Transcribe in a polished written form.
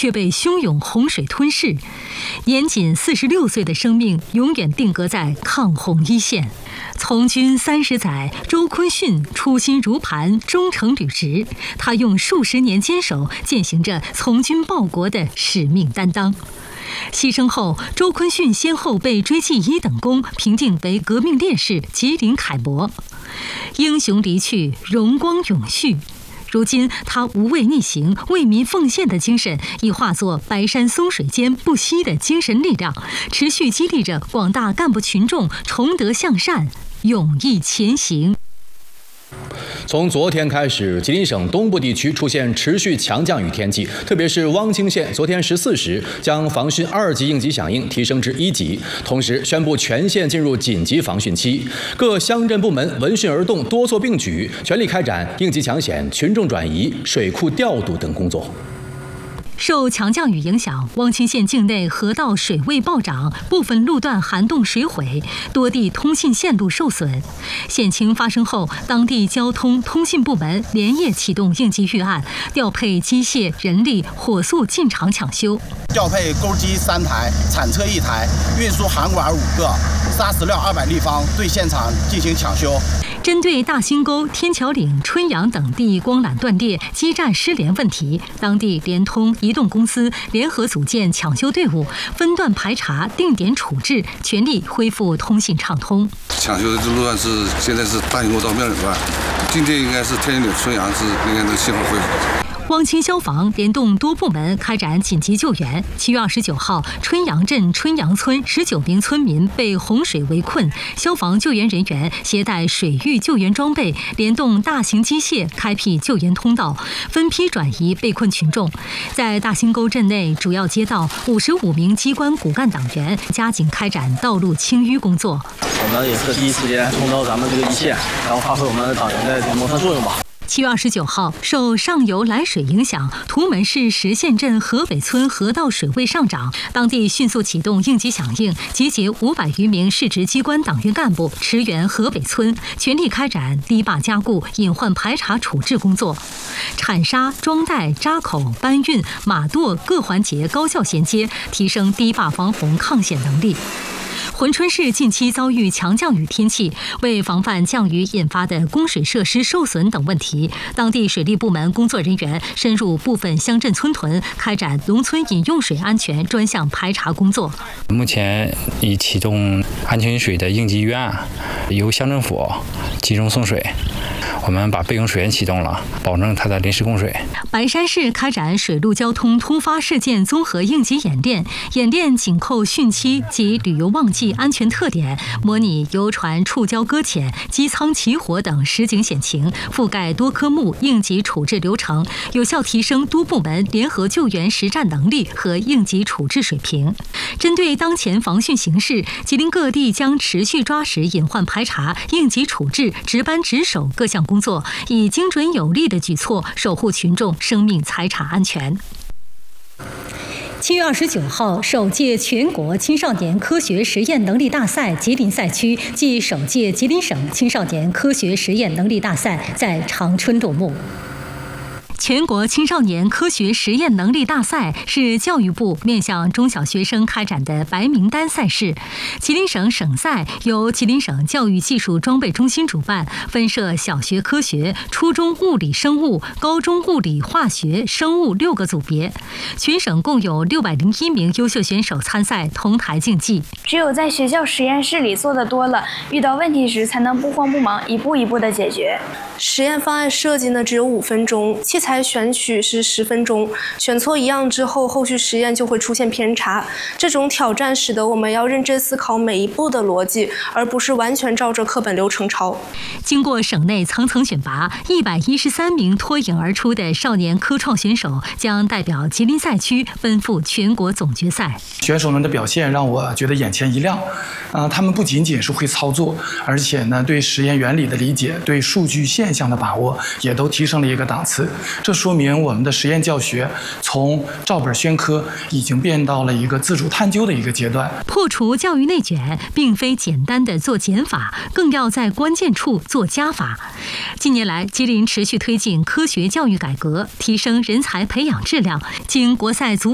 却被汹涌洪水吞噬。年仅46岁的生命永远定格在抗洪一线。从军30载，周坤训初心如磐，忠诚履职。他用数十年坚守，践行着从军报国的使命担当。牺牲后，周坤训先后被追记1等功，评定为革命烈士、吉林楷模。英雄离去，荣光永续。如今，他无畏逆行、为民奉献的精神，已化作白山松水间不息的精神力量，持续激励着广大干部群众崇德向善、勇毅前行。 从昨天开始，吉林省东部地区出现持续强降雨天气，特别是汪清县昨天14时将防汛2级应急响应提升至1级，同时宣布全县进入紧急防汛期。各乡镇部门闻讯而动，多措并举，全力开展应急抢险、群众转移、水库调度等工作。 受强降雨影响，汪清县境内河道水位暴涨，部分路段涵洞水毁，多地通信线路受损。险情发生后，当地交通通信部门连夜启动应急预案，调配机械、人力，火速进场抢修。 调配钩机3台、铲车1台、运输涵管5个、砂石料200立方，对现场进行抢修。 针对大兴沟、天桥岭、春阳等地光缆断裂、基站失联问题，当地联通、移动公司联合组建抢修队伍，分段排查、定点处置，全力恢复通信畅通。 抢修的这路段现在是大兴沟到庙岭段，今天应该是天桥岭、春阳应该能信号恢复。 汪清消防联动多部门开展紧急救援。7月29号，春阳镇春阳村19名村民被洪水围困，消防救援人员携带水域救援装备，联动大型机械开辟救援通道，分批转移被困群众。在大兴沟镇内主要街道，55名机关骨干党员加紧开展道路清淤工作。 我们也是第一时间冲到咱们这个一线，然后发挥我们党员的谋生作用吧。 7月29号，受上游来水影响，图门市石县镇河北村河道水位上涨，当地迅速启动应急响应，集结500余名市直机关党员干部驰援河北村，全力开展堤坝加固、隐患排查处置工作，铲沙、装袋、扎口、搬运、码垛各环节高效衔接，提升堤坝防洪抗险能力。珲春市近期遭遇强降雨天气，为防范降雨引发的供水设施受损等问题，当地水利部门工作人员深入部分乡镇村屯，开展农村饮用水安全专项排查工作。 目前已启动安全饮水的应急预案，由乡政府集中送水。我们把备用水源启动了，保证它的临时供水。 白山市开展水陆交通突发事件综合应急演练，演练紧扣汛期及旅游旺季安全特点，模拟游船触礁搁浅、机舱起火等实景险情，覆盖多科目应急处置流程，有效提升多部门联合救援实战能力和应急处置水平。针对当前防汛形势，吉林各地将持续抓实隐患排查、应急处置、值班值守各项工作，以精准有力的举措守护群众生命财产安全。7月29号，首届全国青少年科学实验能力大赛吉林赛区暨首届吉林省青少年科学实验能力大赛在长春落幕。全国青少年科学实验能力大赛是教育部面向中小学生开展的白名单赛事。吉林省省赛由吉林省教育技术装备中心主办，分设小学科学、初中物理生物、高中物理化学、生物6个组别。全省共有601名优秀选手参赛，同台竞技。 只有在学校实验室里做的多了，遇到问题时才能不慌不忙，一步一步的解决。 实验方案设计呢只有5分钟，器材选取是10分钟，选错一样之后，后续实验就会出现偏差。这种挑战使得我们要认真思考每一步的逻辑，而不是完全照着课本流程抄。 经过省内层层选拔，113名脱颖而出的少年科创选手将代表吉林赛区奔赴全国总决赛。 选手们的表现让我觉得眼前一亮，他们不仅仅是会操作，而且呢对实验原理的理解、对数据现象的把握也都提升了一个档次。这说明我们的实验教学从照本宣科已经变到了一个自主探究的一个阶段。 破除教育内卷，并非简单的做减法，更要在关键处做加法。近年来，吉林持续推进科学教育改革，提升人才培养质量。经国赛足